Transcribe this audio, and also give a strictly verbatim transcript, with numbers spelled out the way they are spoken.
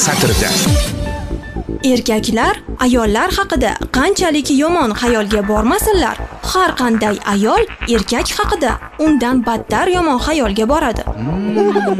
satrida. Erkaklar ayollar haqida qanchalik yomon xayolga bormasinlar, har qanday ayol erkak haqida undan battar yomon xayolga boradi.